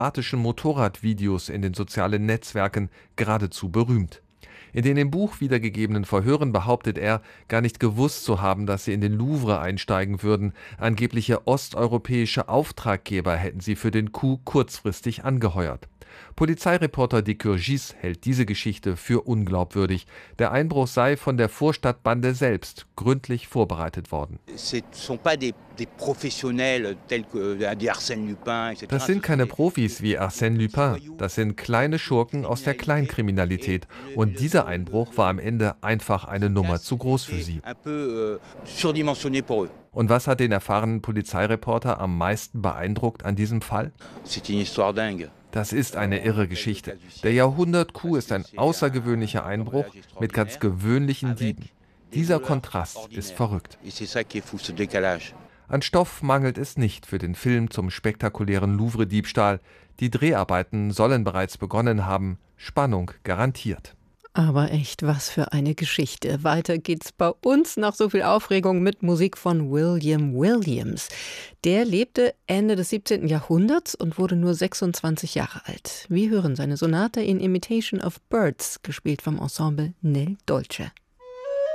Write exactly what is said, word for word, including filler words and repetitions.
artischen Motorradvideos in den sozialen Netzwerken geradezu berühmt. In den im Buch wiedergegebenen Verhören behauptet er, gar nicht gewusst zu haben, dass sie in den Louvre einsteigen würden. Angebliche osteuropäische Auftraggeber hätten sie für den Coup kurzfristig angeheuert. Polizeireporter de Courgis hält diese Geschichte für unglaubwürdig. Der Einbruch sei von der Vorstadtbande selbst gründlich vorbereitet worden. Das sind keine Profis wie Arsène Lupin, das sind kleine Schurken aus der Kleinkriminalität. Und dieser Einbruch war am Ende einfach eine Nummer zu groß für sie. Und was hat den erfahrenen Polizeireporter am meisten beeindruckt an diesem Fall? Das ist eine irre Geschichte. Der Jahrhundert-Coup ist ein außergewöhnlicher Einbruch mit ganz gewöhnlichen Dieben. Dieser Kontrast ist verrückt. An Stoff mangelt es nicht für den Film zum spektakulären Louvre-Diebstahl. Die Dreharbeiten sollen bereits begonnen haben. Spannung garantiert. Aber echt, was für eine Geschichte. Weiter geht's bei uns nach so viel Aufregung mit Musik von William Williams. Der lebte Ende des siebzehnten Jahrhunderts und wurde nur sechsundzwanzig Jahre alt. Wir hören seine Sonate in Imitation of Birds, gespielt vom Ensemble Nel Dolce.